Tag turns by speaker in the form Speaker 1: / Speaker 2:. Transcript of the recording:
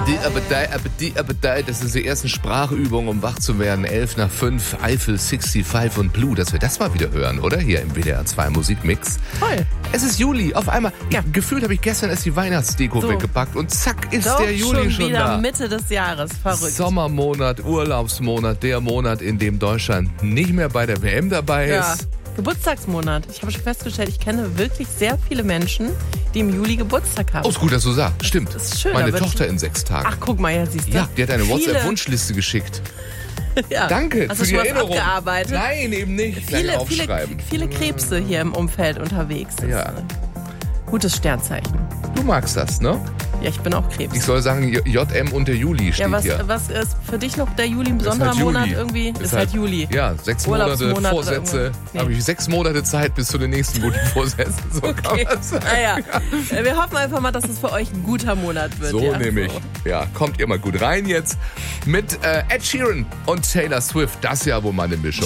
Speaker 1: Das sind die ersten Sprachübungen, um wach zu werden. 11:05, Eiffel 65 und Blue. Dass wir das mal wieder hören, oder? Hier im WDR 2 Musikmix.
Speaker 2: Toll.
Speaker 1: Es ist Juli. Auf einmal,
Speaker 2: Ja.
Speaker 1: Gefühlt habe ich gestern erst die Weihnachtsdeko
Speaker 2: So.
Speaker 1: weggepackt und zack ist
Speaker 2: Doch
Speaker 1: der Juli schon
Speaker 2: wieder
Speaker 1: da.
Speaker 2: Mitte des Jahres. Verrückt.
Speaker 1: Sommermonat, Urlaubsmonat, der Monat, in dem Deutschland nicht mehr bei der WM dabei
Speaker 2: Ja.
Speaker 1: ist.
Speaker 2: Geburtstagsmonat. Ich habe schon festgestellt, ich kenne wirklich sehr viele Menschen, die im Juli Geburtstag haben.
Speaker 1: Oh, ist gut, dass du sagst. Stimmt.
Speaker 2: Das ist schön,
Speaker 1: Meine
Speaker 2: da wird
Speaker 1: Tochter
Speaker 2: ich-
Speaker 1: in 6 Tagen.
Speaker 2: Ach, guck mal, ja, siehst du.
Speaker 1: Ja, die hat eine
Speaker 2: Viele-
Speaker 1: WhatsApp-Wunschliste geschickt.
Speaker 2: Ja.
Speaker 1: Danke
Speaker 2: Hast
Speaker 1: für
Speaker 2: du
Speaker 1: die
Speaker 2: schon was
Speaker 1: Erinnerung.
Speaker 2: abgearbeitet?
Speaker 1: Nein, eben nicht. Gleich
Speaker 2: Viele
Speaker 1: aufschreiben.
Speaker 2: Krebse hier im Umfeld unterwegs. Das
Speaker 1: Ja.
Speaker 2: ist ein gutes Sternzeichen.
Speaker 1: Du magst das, ne?
Speaker 2: Ja, ich bin auch Krebs.
Speaker 1: Ich soll sagen, JM und der Juli steht
Speaker 2: Ja,
Speaker 1: hier.
Speaker 2: was ist für dich noch der Juli ein
Speaker 1: Ist
Speaker 2: besonderer
Speaker 1: halt Juli.
Speaker 2: Monat irgendwie? Ist halt Juli.
Speaker 1: Ja, 6 Monate
Speaker 2: Urlaubsmonat oder
Speaker 1: Vorsätze.
Speaker 2: irgendwas. Nee.
Speaker 1: Habe ich 6 Monate Zeit bis zu den nächsten guten Vorsätzen. So kann
Speaker 2: Okay.
Speaker 1: man sagen.
Speaker 2: Ja. Wir hoffen einfach mal, dass es für euch ein guter Monat wird.
Speaker 1: So
Speaker 2: ja.
Speaker 1: nämlich.
Speaker 2: So.
Speaker 1: Ja, kommt ihr mal gut rein jetzt mit Ed Sheeran und Taylor Swift. Das ist ja wohl mal eine Mischung.